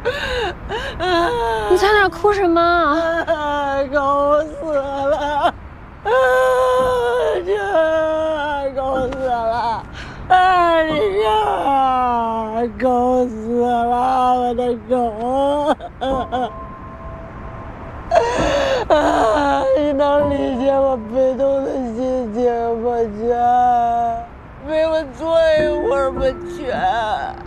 你在那哭什么？ 狗死了！狗死了！哎呀，狗死了！我的狗！你能理解我悲痛的心情吗，全？陪我坐一会儿吧，全。